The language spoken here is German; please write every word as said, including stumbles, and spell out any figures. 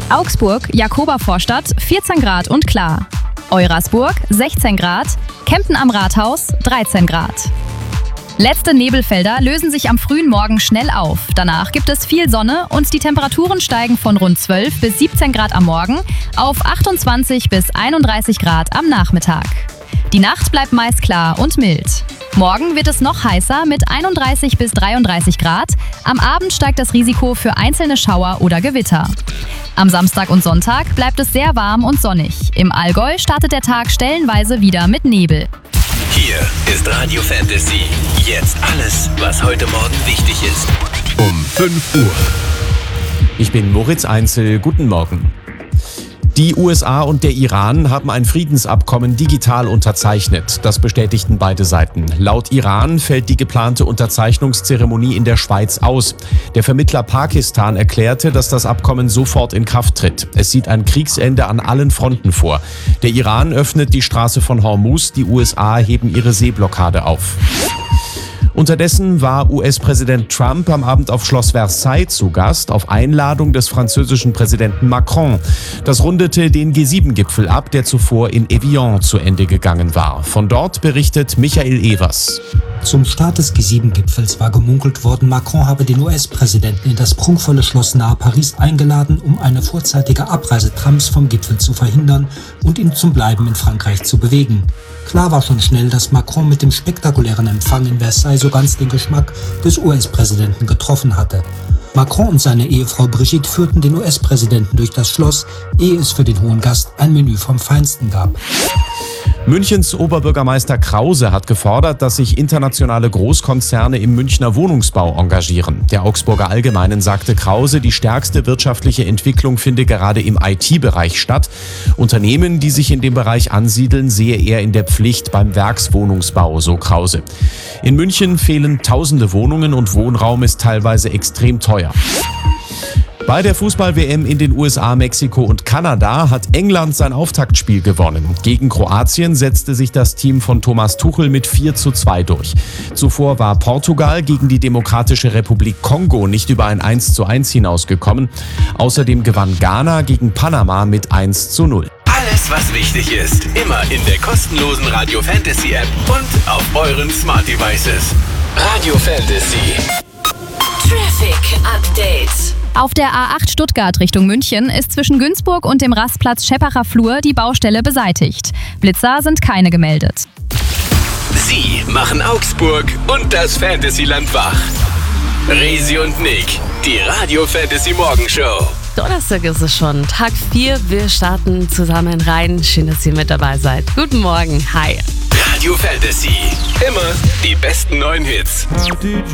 Augsburg, Jakobervorstadt vierzehn Grad und klar. Eurasburg sechzehn Grad, Kempten am Rathaus dreizehn Grad. Letzte Nebelfelder lösen sich am frühen Morgen schnell auf. Danach gibt es viel Sonne und die Temperaturen steigen von rund zwölf bis siebzehn Grad am Morgen auf achtundzwanzig bis einunddreißig Grad am Nachmittag. Die Nacht bleibt meist klar und mild. Morgen wird es noch heißer mit einunddreißig bis dreiunddreißig Grad. Am Abend steigt das Risiko für einzelne Schauer oder Gewitter. Am Samstag und Sonntag bleibt es sehr warm und sonnig. Im Allgäu startet der Tag stellenweise wieder mit Nebel. Hier ist Radio Fantasy. Jetzt alles, was heute Morgen wichtig ist. Um fünf Uhr. Ich bin Moritz Einzel. Guten Morgen. Die U S A und der Iran haben ein Friedensabkommen digital unterzeichnet. Das bestätigten beide Seiten. Laut Iran fällt die geplante Unterzeichnungszeremonie in der Schweiz aus. Der Vermittler Pakistan erklärte, dass das Abkommen sofort in Kraft tritt. Es sieht ein Kriegsende an allen Fronten vor. Der Iran öffnet die Straße von Hormuz, die U S A heben ihre Seeblockade auf. Unterdessen war U S-Präsident Trump am Abend auf Schloss Versailles zu Gast, auf Einladung des französischen Präsidenten Macron. Das rundete den G sieben Gipfel ab, der zuvor in Evian zu Ende gegangen war. Von dort berichtet Michael Evers. Zum Start des G sieben Gipfels war gemunkelt worden, Macron habe den U S-Präsidenten in das prunkvolle Schloss nahe Paris eingeladen, um eine vorzeitige Abreise Trumps vom Gipfel zu verhindern und ihn zum Bleiben in Frankreich zu bewegen. Klar war schon schnell, dass Macron mit dem spektakulären Empfang in Versailles so ganz den Geschmack des U S-Präsidenten getroffen hatte. Macron und seine Ehefrau Brigitte führten den U S-Präsidenten durch das Schloss, ehe es für den hohen Gast ein Menü vom Feinsten gab. Münchens Oberbürgermeister Krause hat gefordert, dass sich internationale Großkonzerne im Münchner Wohnungsbau engagieren. Der Augsburger Allgemeinen sagte Krause, die stärkste wirtschaftliche Entwicklung finde gerade im I T-Bereich statt. Unternehmen, die sich in dem Bereich ansiedeln, sehe er in der Pflicht beim Werkswohnungsbau, so Krause. In München fehlen tausende Wohnungen und Wohnraum ist teilweise extrem teuer. Bei der Fußball-W M in den U S A, Mexiko und Kanada hat England sein Auftaktspiel gewonnen. Gegen Kroatien setzte sich das Team von Thomas Tuchel mit vier zu zwei durch. Zuvor war Portugal gegen die Demokratische Republik Kongo nicht über ein eins zu eins hinausgekommen. Außerdem gewann Ghana gegen Panama mit eins zu null. Alles, was wichtig ist, immer in der kostenlosen Radio Fantasy App und auf euren Smart Devices. Radio Fantasy. Traffic Update. Auf der A acht Stuttgart Richtung München ist zwischen Günzburg und dem Rastplatz Scheppacher Flur die Baustelle beseitigt. Blitzer sind keine gemeldet. Sie machen Augsburg und das Fantasyland wach. Resi und Nick, die Radio Fantasy Morgenshow. Donnerstag ist es schon, Tag vier. Wir starten zusammen rein. Schön, dass ihr mit dabei seid. Guten Morgen, hi. Radio Fantasy, immer die besten neuen Hits.